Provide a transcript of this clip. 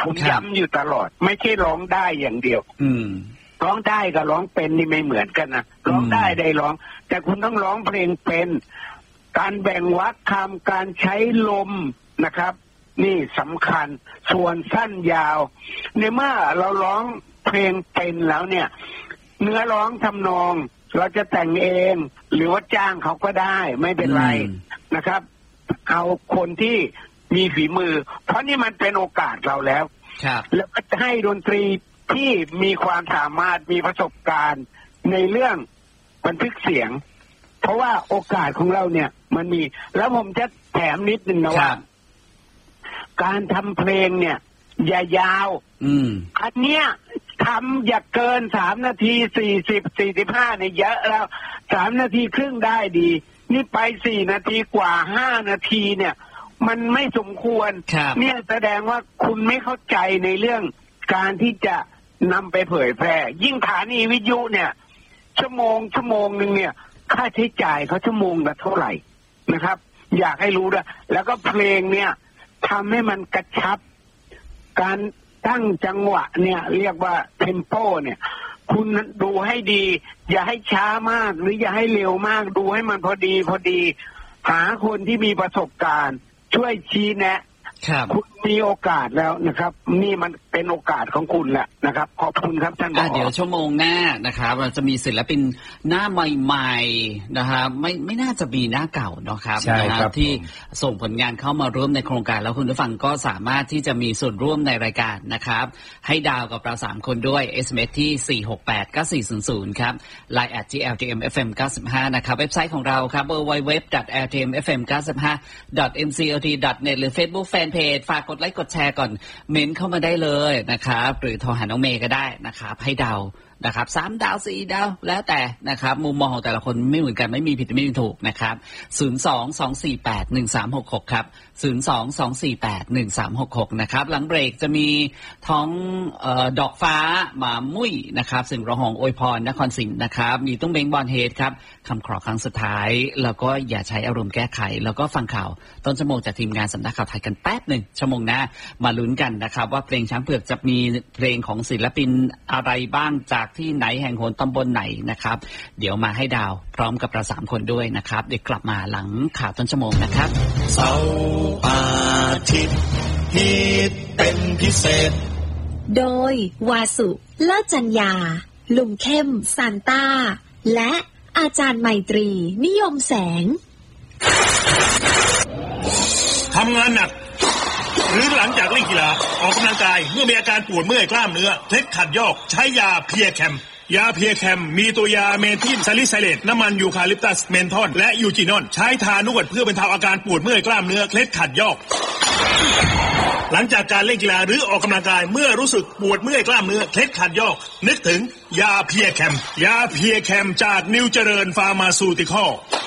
ผมย้ำอยู่ตลอดไม่ใช่ร้องได้อย่างเดียวร้องได้กับร้องเป็นนี่ไม่เหมือนกันนะร้องได้ร้องแต่คุณต้องร้องเพลงเป็นการแบ่งวรรคคำการใช้ลมนะครับนี่สำคัญส่วนสั้นยาวในเมื่อเราร้องเพลงเป็นแล้วเนี่ยเนื้อร้องทำนองเราจะแต่งเองหรือว่าจ้างเขาก็ได้ไม่เป็นไรนะครับเอาคนที่มีฝีมือเพราะนี่มันเป็นโอกาสเราแล้วแล้วก็ให้ดนตรีที่มีความสามารถมีประสบการณ์ในเรื่องบันทึกเสียงเพราะว่าโอกาสของเราเนี่ยมันมีแล้วผมจะแถมนิดนึงนะว่าการทำเพลงเนี่ยอย่ายาวอันเนี้ยทำอย่าเกิน3 นาที40-45เนี่ยเยอะแล้ว3 นาทีครึ่งได้ดีนี่ไป4 นาทีกว่า5 นาทีเนี่ยมันไม่สมควรเนี่ยแสดงว่าคุณไม่เข้าใจในเรื่องการที่จะนำไปเผยแพร่ยิ่งฐานีวิทยุเนี่ยชั่วโมงนึงเนี่ยค่าใช้จ่ายเขาชั่วโมงละเท่าไหร่นะครับอยากให้รู้ด้วยแล้วก็เพลงเนี่ยทำให้มันกระชับการตั้งจังหวะเนี่ยเรียกว่าเทมโปเนี่ยคุณดูให้ดีอย่าให้ช้ามากหรืออย่าให้เร็วมากดูให้มันพอดีหาคนที่มีประสบการณ์ช่วยชี้แนะคุณมีโอกาสแล้วนะครับนี่มันเป็นโอกาสของคุณแหละนะครับขอบคุณครับท่านเดี๋ยวชั่วโมงหน้านะครับเราจะมีศิลปินหน้าใหม่ๆนะครับไม่น่าจะมีหน้าเก่านะครับนะครับที่ส่งผลงานเข้ามาร่วมในโครงการแล้วคุณผู้ฟังก็สามารถที่จะมีส่วนร่วมในรายการนะครับให้ดาวกับเรา3 คนด้วย SMS ที่4689400ครับ Line @LTMFM95 นะครับเว็บไซต์ของเราครับ www.ltmfm95.mclt.net หรือ Facebook Fanpage ฝากกดไลค์กดแชร์ก่อนเมนเข้ามาได้เลยนะครับหรือโทรหาน้องเมย์ก็ได้นะครับให้ดาวนะครับ3 ดาว 4 ดาวแล้วแต่นะครับมุมมองของแต่ละคนไม่เหมือนกันไม่มีผิดไม่มีถูกนะครับ022481366ครับ022481366นะครับหลังเบรกจะมีท้องดอกฟ้าหมามุ้ยนะครับสิ่งร้องของอวยพรนครศรีนะครับมีตุ้งเบงบอลเฮดครับคำขอครั้งสุดท้ายแล้วก็อย่าใช้อารมณ์แก้ไขแล้วก็ฟังข่าวต้นชั่วโมงจากทีมงานสำนักข่าวไทยกันแป๊บหนึ่งชั่วโมงหน้ามาลุ้นกันนะครับว่าเพลงช้างเผือกจะมีเพลงของศิลปินอะไรบ้างจากที่ไหนแห่งโหนตำบลไหนนะครับเดี๋ยวมาให้ดาวพร้อมกับเรา3 คนด้วยนะครับเดี๋ยวกลับมาหลังข่าวต้นชั่วโมงนะครับเสาร์อาทิตย์ฮิตเป็นพิเศษโดยวาสุเลิศจัญญาลุงเข้มซานต้าและอาจารย์ไมตรีนิยมแสงทำงานหนักหรือหลังจากเล่นกีฬาออกกำลังกายเมื่อมีอาการปวดเมื่อยกล้ามเนื้อเคล็ดขัดยอกใช้ยาเพียแคมยาเพียแคมมีตัวยาเมทิลซาลิไซเลตน้ำมันยูคาลิปตัสเมนทอนและยูจีนอนใช้ทานวดเพื่อบรรเทาอาการปวดเมื่อยกล้ามเนื้อเคล็ดขัดยอกหลังจากการเล่นกีฬาหรือออกกำลังกายเมื่อรู้สึกปวดเมื่อยกล้ามเนื้อเคล็ดขัดยอกนึกถึงยาเพียแคมยาเพียแคมจากนิวเจริญฟาร์มาซูติคอล